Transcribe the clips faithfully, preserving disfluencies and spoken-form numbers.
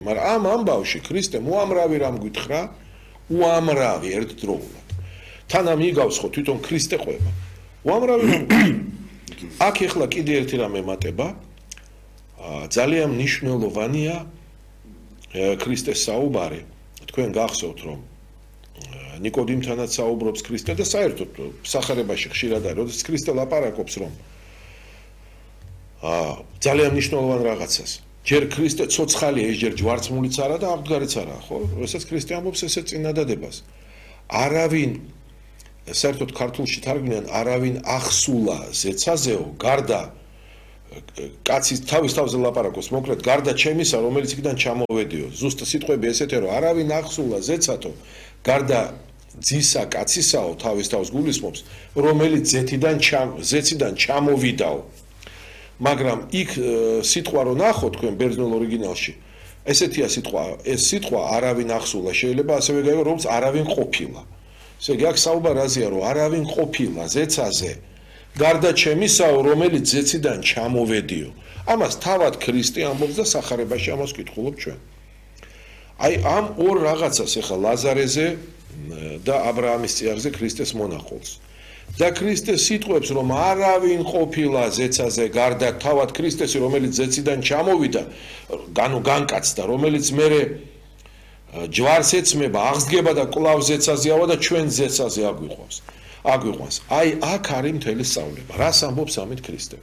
მაგრამ ამ ამბავში ქრისტემ უამრავი რამ გითხრა, უამრავი ერთდროულად. თან ამ იგავს ხო თვითონ ქრისტე ყვება. უამრავი რამ გითხრა. აქ ეხლა კიდე ერთი რამ ემატება, ძალიან მნიშვნელოვანია ქრისტეს საუბარი. თქვენ გახსოვთ რომ ნიკოდიმთანაც საუბრობს ქრისტე და საერთოდ სახარებაში ხშირად არის, როდესაც ქრისტე ლაპარაკობს რომ აა ძალიან მნიშვნელოვან რაღაცას. ჯერ ქრისტე ცოცხალია, ეს ჯერ ჯვარცმულიც არა და აღდგარიც არა, ხო? როდესაც ქრისტე ამბობს ესე წინადადებას. არავინ საერთოდ ქართულში თარგმნიან არავინ ახსულა ზეცაზეო, გარდა კაცის თავის თავზე ლაპარაკობს, მოკლედ გარდა ჩემისა, რომელიც იქიდან ჩამოვედიო. ზუსტ სიტყვები ესეთია, რომ არავინ ახსულა ზეცათო, გარდა ძისა კაცისაო, თავის თავს გულისხმობს, რომელიც ზეთიდან ზეციდან ჩამოვიდაო. მაგრამ იქ სიტყვა რო ნახოთ თქვენ ბერძნულ ორიგინალში, ესეთია სიტყვა, ეს სიტყვა არავინ ახსულა შეიძლება ასევე გაიგო, როგორც არავინ ყოფილა. ესე იგი აქ საუბარ აზია, რომ არავინ ყოფილა ზეცაზე, გარდა ჩემისაო, რომელიც ზეციდან ჩამოვედიო. ამას თავად ქრისტე ამბობს და სახარებაში ამას ვკითხულობ ჩვენ. აი ამ ორ რაღაცას ეხლა ლაზარეზე და აბრაამის წიაღზე ქრისტეს მონახულს. და ქრისტე სიტყვებს რომ არავინ ყოფილა ზეცაზე გარდა თავად ქრისტესი რომელიც ზეციდან ჩამოვიდა, განო განკაცდა, რომელიც მერე ჯვარს ეცმება, აღსდგება და კვლავ ზეცაზეავა და ჩვენ ზეცაზე აგვიყვავს. აგვიყვანს. აი აქ არის მთელი სწავლება. რას ამბობს ამით ქრისტე?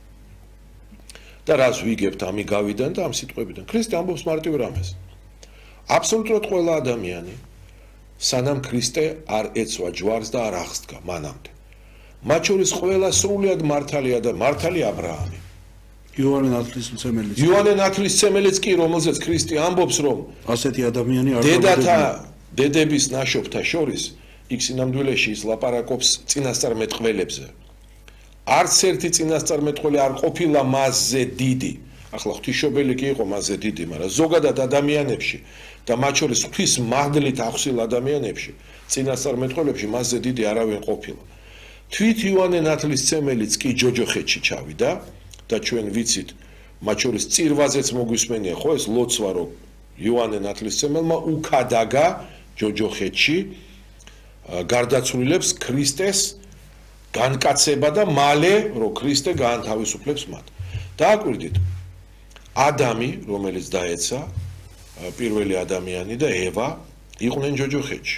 და რას ვიგებთ ამიგავიდან და ამ სიტყვებიდან? ქრისტე ამბობს მარტივ რამეს. აბსოლუტურად ყველა ადამიანი სანამ ქრისტე არ ეცვა ჯვარს და არ აღსდგა მანამდე. მათ შორის ყველა სრულად მართალია და მართალი აბრაამი. იოანე ნათლისმცემელიც. იოანე ნათლისმცემელიც კი, რომელზეც ქრისტე ამბობს, რომ ასეთი ადამიანი არ დედათა დედების ნაშობთა შორის იქ სინამდვილეში ის ლაპარაკობს წინასწარმეტყველებზე. არც ერთი წინასწარმეტყველი არ ყოფილა მასზე დიდი. ახლა ღვთისმშობელი კი იყო მასზე დიდი, მაგრამ ზოგადად ადამიანებში და მათ შორის ღვთის მადლით ახსილ ადამიანებში, წინასწარმეტყველებში მასზე დიდი არავინ ყოფილა. თვით იოანე ნათლისმცემელიც კი ჯოჯოხეთში ჩავიდა და ჩვენ ვიცით, მათ შორის წირვაზეც მოგვისმენია, ხო ეს ლოცვა რომ იოანე ნათლისმცემელმა უკადაგა ჯოჯოხეთში გარდაცვლილებს ქრისტეს განკაცება და მალე რომ ქრისტე გაანთავისუფლებს მათ. დააკვირდით, ადამი, რომელიც დაეცა, პირველი ადამიანი და ევა იყვნენ ჯოჯოხეთში.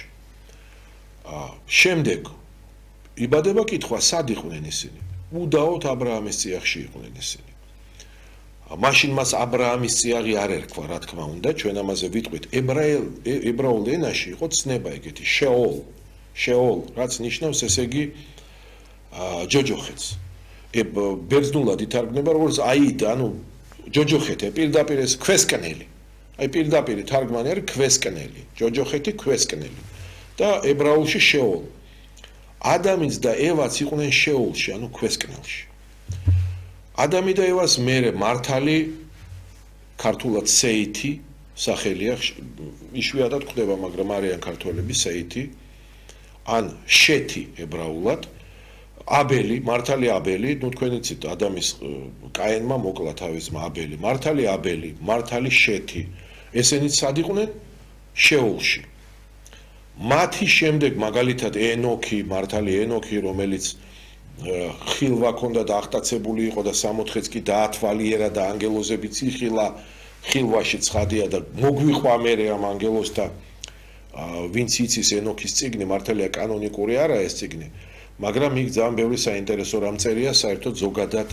შემდეგ იბადება კითხვა, სად იყვნენ ისინი? უდაოდ აბრაამის წიაღში იყვნენ ისინი. მაშინ მას აბრაამის წიაღი არ ერქვა, რა თქმა უნდა, ჩვენ ამაზე ვიტყვით. ებრაულ ენაში იყო ცნება ეგეთი, შეოლ, შეოლ, რაც ნიშნავს ესე იგი ჯოჯოხეთს. ბერძნულად ითარგმნება როგორც აიდა, ანუ ჯოჯოხეთე პირდაპირ ეს ქვესკნელი. აი პირდაპირ თარგმანი არის ქვესკნელი, ჯოჯოხეთი ქვესკნელი. და ებრაულში შეოლ. ადამიც და ევაც იყვნენ შეოლში, ანუ ქვესკნელში. ადამი და ევას მერე მართალი ქართულად სეითი სახელია, იშვიათად გვხვდება, მაგრამ არიან ქართველები სეითი, ან შეთი ებრაულად, აბელი, მართალი აბელი, ნუ თქვენ იცით, ადამის კაენმა მოკლა თავის ძმა აბელი, მართალი აბელი, მართალი შეთი, ესენიც სად იყვნენ? შეოლში. მათი შემდეგ მაგალითად ენოქი, მართალი ენოქი, რომელიც ხილვა ჰქონდა და აღტაცებული იყო და სამოთხეც კი დაათვალიერა და ანგელოზებიც იხილა ხილვაში ცხადია და მოგვიყვა მერე ამ ანგელოზს და ვინც იცის ენოქის წიგნი, მართალია კანონიკური არა ეს წიგნი, მაგრამ იქ ძალიან ბევრი საინტერესო რამ წერია საერთოდ ზოგადად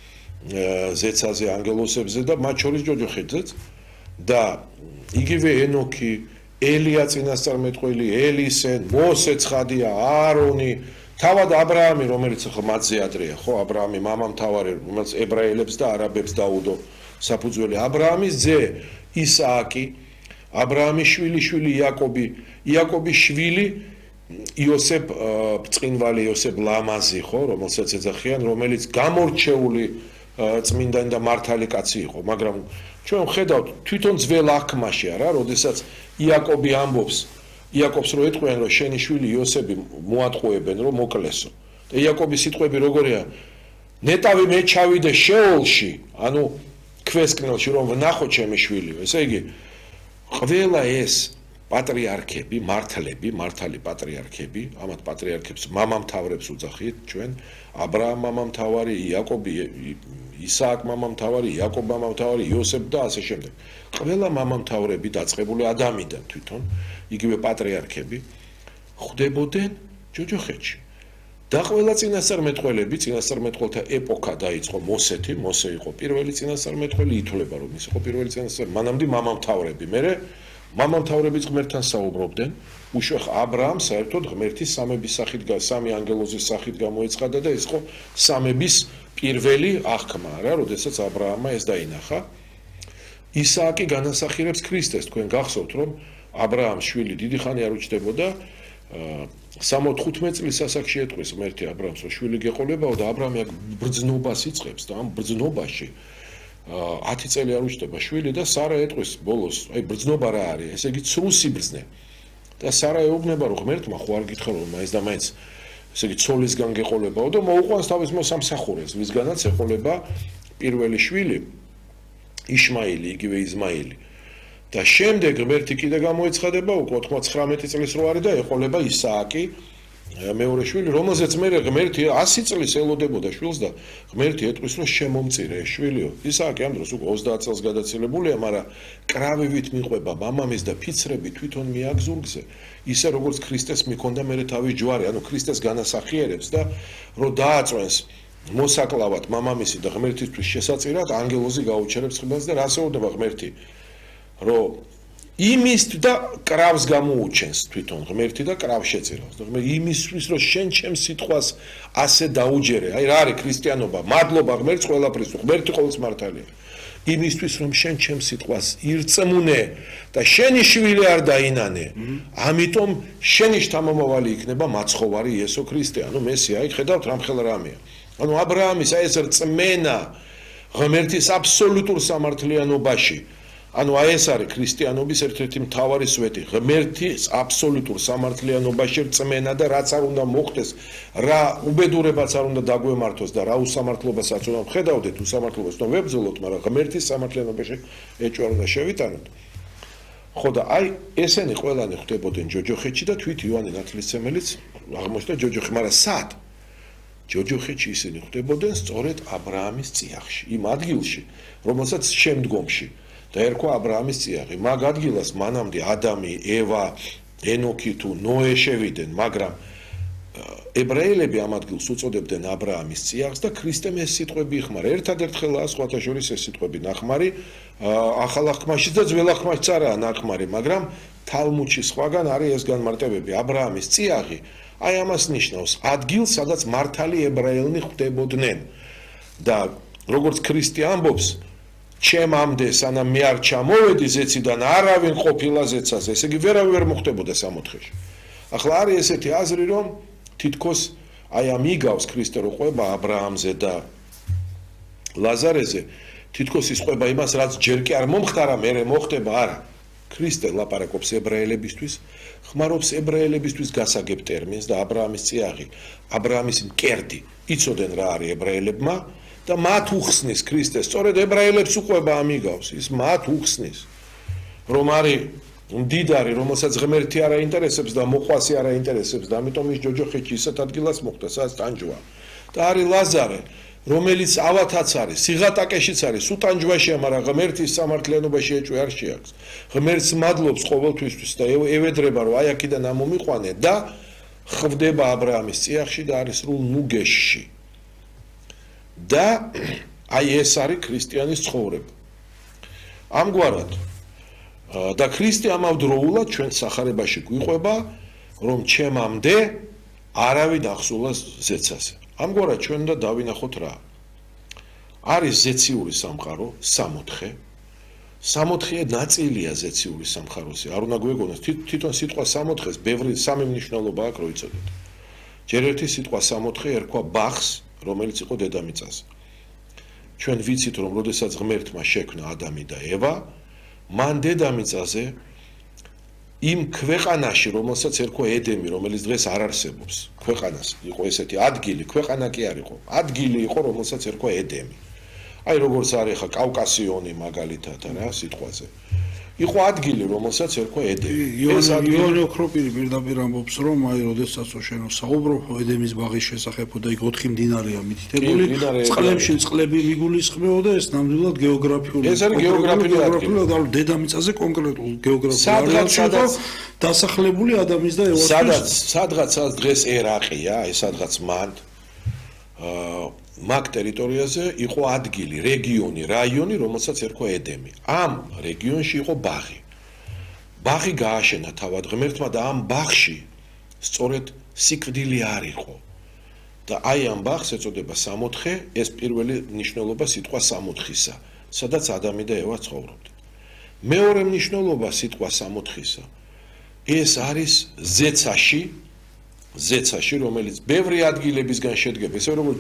ზეცაზე, ანგელოზებზე და მათ შორის ჯოჯოხეთზეც და იგივე ენოქი, ელია წინასწარმეტყველი, ელისე, მოსე ცხადია, აარონი, თავად აბრაამი, რომელიც ხო მათზე ადრეა, ხო, აბრაამი მამამთავარი, რომელიც ებრაელებს და არაბებს დაუდო საფუძველი. აბრაამის ძე ისააკი, აბრაამის შვილი შვილი იაკობი, იაკობის შვილი იოსებ ბწყინვალი, იოსებ ლამაზი, ხო, რომელსაც ეძახიან, რომელიც გამორჩეული წმინდანი და მართალი კაცი იყო, მაგრამ ჩვენ ხედავთ თვითონ ძველ აღქმაში არა, როდესაც იაკობი ამბობს, იაკობს რო ეტყვიან, რომ შენი შვილი იოსები მოატყუებენ, რომ მოკლესო. და იაკობის სიტყვები როგორია? ნეტავი მე ჩავიდე შეოლში, ანუ ქვესკნელში, რომ ვნახო ჩემი შვილი. ესე იგი, ყველა ეს პატრიარქები, მართლები, მართალი პატრიარქები, ამათ პატრიარქებს მამამთავრებს უძახით ჩვენ, ა ブラ ამ მამამთავარი, იაკობი, ისააკ მამამთავარი, იაკობ მამამთავარი, იოსებ და ასე შემდეგ. ყველა მამამთავრები დაწყებული ადამიანიდან თვითონ, იგივე პატრიარქები ხვდებოდნენ ჯოჯოხეთში. და ყველა წინასწარმეტყველები, წინასწარმეტყველთა ეპოქა დაიწყო მოსეთი, მოსე იყო პირველი წინასწარმეტყველი, ითვლება რომ ის იყო პირველი წინასწარმეტყველი, მანამდე მამამთავრები, მერე მამამთავრების ღმერთთან საუბრობდნენ, უშუალოდ ა ブラ ამ საერთოდ ღმერთის სამების სახით, სამი ანგელოზის სახით გამოეცხადა და ეს იყო სამების პირველი აღქმა რა, როდესაც ა ブラ ამმა ეს დაინახა. ისააკი განასახიერებს ქრისტეს, თქვენ გახსოვთ რომ ა ブラ ამის შვილი დიდი ხანი არ უჩნდებოდა, სამოთხმეტ წლის ასაკში ეტყვის ღმერთი ა ブラ ამს, რომ შვილი გეყოლებაო და ა ブラ ამი აქ ბრძნობას იწყებს და ამ ბრძნობაში ათი წელი არ უჩნდება შვილი და სარა ეტყვის ბოლოს, აი ბრძნობა რა არის, ესე იგი ცრუ სიბრძნე. და სარა ეუბნება რომ ღმერთმა ხო არ გითხრა რომ მაინც და მაინც ესე იგი ცოლისგან გეყოლებაო და მოუყვანს თავის მოსამსახურეს, ვისგანაც ეყოლება პირველი შვილი იშმაილი, იგივე იზმაილი. და შემდეგ ღმერთი კიდე გამოეცხადება უკვე ოთხმოცდათხმეტი წლის რო არის და ეყოლება ისააკი, მეორე შვილი, რომელზეც მე ღმერთი ასი წლის ელოდებოდა შვილს და ღმერთი ეტყვის რომ შემომწირე შვილიო. ისააკი ამ დროს უკვე ოცდაათ წელს გადაცილებულია, მაგრამ კრავივით მიყვება მამამის და ფიცრები თვითონ მიაგზურგზე, ისე როგორც ქრისტეს მიქონდა მერე თავის ჯვარი, ანუ ქრისტეს განასახიერებს და რომ დააწვენს მოსაკლავად მამამისი და ღმერთისთვის შესაწირად ანგელოზი გაუჩერებს ხმელს და რას ეუბნება ღმერთი, რომ იმის და კრავს გამოუჩენს თვითონ ღმერთი და კრავს შეწირავს. და ღმერთი იმისთვის რომ შენ ჩემს სიტყვას ასე დაუჯერე, აი რა არის ქრისტიანობა, მადლობა ღმერთს ყველაფრის, ღმერთი ყოველთვის მართალია. იმისთვის რომ შენ ჩემს სიტყვას ირწმუნე და შენი შვილი არ დაინანე, ამიტომ შენი შთამომავალი იქნება მაცხოვარი იესო ქრისტე, ანუ მესია. აი ხედავთ რამხელა რამეა. ანუ ა ブラ ამის აი ეს რწმენა ღმერთის აბსოლუტურ სამართლიანობაში, ანუ აი ეს არის ქრისტიანობის ერთ-ერთი მთავარი სვეტი, ღმერთის აბსოლუტურ სამართლიანობაში რწმენა და რაც არ უნდა მოხდეს, რა უბედურებაც არ უნდა დაგვემართოს და რა უსამართლობასაც უნდა ვხედავდეთ, უსამართლობას უნდა ვებრძოლოთ, მაგრამ ღმერთის სამართლიანობაში ეჭვარ უნდა შევიტანოთ. ხო და აი ესენი ყველანი ხვდებოდნენ ჯოჯოხეთში და თვით იოანე ნათლისმცემელიც აღმოჩნდა ჯოჯოხი, მაგრამ სად? ჯოჯოხეთში ისინი ხვდებოდნენ სწორედ ა ブラ ამის წიაღში, იმ ადგილში, რომელსაც შემდგომში და ერქვა ა ブラ ამის წიაღი. მაგ ადგილას მანამდე ადამი, ევა, ენოქი თუ ნოე შევიდნენ, მაგრამ ებრაელები ამ ადგილს უწოდებდნენ ა ブラ ამის წიაღს და ქრისტემ ეს სიტყვები იხმარა. ერთადერთ ხელაა სხვათა შორის ეს სიტყვები ნახმარი, ახალ აღქმაშიც და ძველ აღქმაშიც არაა ნახმარი, მაგრამ თალმუდში სხვაგან არის ეს განმარტებები. ა ブラ ამის წიაღი აი ამას ნიშნავს ადგილს, სადაც მართალი ებრაელნი ხვდებოდნენ და როგორც ქრისტე ამბობს, ჩემამდე სანამ მე არ ჩამოვედი ზეციდან არავინ ყოფილა ზეცაზე, ესე იგი ვერავინ ვერ მოხვდებოდა სამოთხეში. ახლა არის ესეთი აზრი, რომ თითქოს აი ამ იგავს ქრისტე რო ყვება ა ブラ ამზე და ლაზარეზე, თითქოს ის ყვება იმას, რაც ჯერ კი არ მომხდარა, მერე მოხდება, არა. ქრისტე ლაპარაკობს ებრაელებისთვის, ხმარობს ებრაელებისთვის გასაგებ ტერმინს და ა ブラ ამის წიაღი, ა ブラ ამის მკერდი, იცოდნენ რა არის ებრაელებმა და მათ უხსნის ქრისტე, სწორედ ებრაელებს უყვება ამიგავს, ის მათ უხსნის, რომ არის მდიდარი, რომელსაც ღმერთი არ აინტერესებს და მოყვასი არ აინტერესებს და ამიტომ ის ჯოჯოხეთში ისეთ ადგილას მოხვდა, სადაც ტანჯვა. და არის ლაზარე, რომელიც ავათაც არის, სიღატაკეშიც არის, სუტანჯვაშია, მაგრამ ღმერთის სამართლიანობაში ეჭვი არ შეაქვს. ღმერთს მადლობს ყოველთვისთვის და ევედრება, რომ აი აქედან ამომიყვანე და ხვდება ა ブラ ამის წიაღში და არის სრულ ნუგეშში. და აი ეს არის ქრისტიანის ცხოვრება. ამგვარად და ქრისტე ამავდროულად ჩვენ სახარებაში გვიყვება, რომ ჩემამდე არავინ ახსულა ზეცაზე. ამგვარად ჩვენ უნდა დავინახოთ რა. არის ზეციური სამყარო, სამოთხე. სამოთხე ნაწილია ზეციური სამყაროსი. არ უნდა გვეგონოს თვითონ სიტყვა სამოთხეს ბევრი სამი მნიშვნელობა აქვს, რო იცოდეთ. ჯერ ერთი სიტყვა სამოთხე ერქვა ბახს, რომელიც იყო დედამიწაზე. ჩვენ ვიცით, რომ როდესაც ღმერთმა შექმნა ადამი და ევა, მან დედამიწაზე იმ ქვეყანაში, რომელსაც ერქვა ედემი, რომელიც დღეს არ არსებობს, ქვეყანას იყო ესეთი ადგილი, ქვეყანა კი არ იყო. ადგილი იყო, რომელსაც ერქვა ედემი. აი როგორც არის ხა კავკასიონი მაგალითად რა სიტყვაზე. იყო ადგილი, რომელსაც ერქვა ედემი. იოანე ოქროპირი პირდაპირ ამბობს, რომ აი, როდესაც შენო საუბრობ ედემის ბაღის შესახებ და იქ ოთხი მდინარეა მითითებული, წყლებში წყლები მიგულისხმეოდა, ეს ნამდვილად გეოგრაფიული. ეს არის გეოგრაფიული ადგილი. და დედამიწაზე კონკრეტულ გეოგრაფიული სადღაც სადაც დასახლებული ადამიანის და ევასთვის. სადაც სადღაც დღეს ერაყია, აი სადღაც მან აა მაგ ტერიტორიაზე იყო ადგილი, რეგიონი, რაიონი, რომელსაც ერქვა ედემი. ამ რეგიონში იყო ბაღი. ბაღი გააშენა თავად ღმერთმა და ამ ბაღში სწორედ სიკვდილი არ იყო. და აი ამ ბაღს ეწოდება სამოთხე, ეს პირველი მნიშვნელობა სიტყვა სამოთხისა, სადაც ადამი და ევა ცხოვრობდნენ. მეორე მნიშვნელობა სიტყვა სამოთხისა ეს არის ზეცაში ზეცაში, რომელიც ბევრი ადგილებისგან შედგება, ესე როგორც